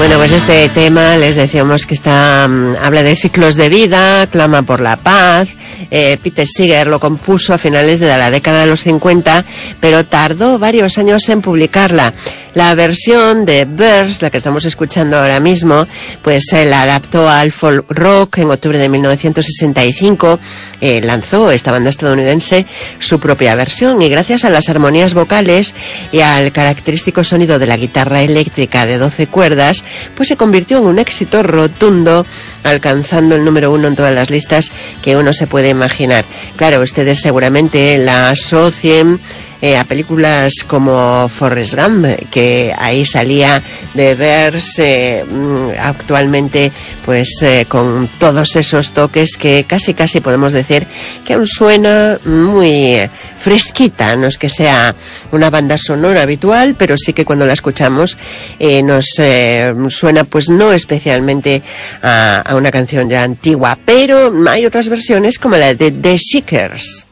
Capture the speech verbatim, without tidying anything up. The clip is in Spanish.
Bueno, pues este tema, les decíamos que está um, habla de ciclos de vida, clama por la paz. eh, Peter Seeger lo compuso a finales de la década de los cincuenta, pero tardó varios años en publicarla. La versión de Birds, la que estamos escuchando ahora mismo, pues se eh, la adaptó al folk rock en octubre de mil novecientos sesenta y cinco. Eh, lanzó esta banda estadounidense su propia versión, y gracias a las armonías vocales y al característico sonido de la guitarra eléctrica de doce cuerdas, pues se convirtió en un éxito rotundo, alcanzando el número uno en todas las listas que uno se puede imaginar. Claro, ustedes seguramente la asocien Eh, a películas como Forrest Gump, que ahí salía de verse eh, actualmente pues eh, con todos esos toques que casi casi podemos decir que aún suena muy fresquita. No es que sea una banda sonora habitual, pero sí que cuando la escuchamos eh, nos eh, suena pues no especialmente a, a una canción ya antigua, pero hay otras versiones como la de The Shakers.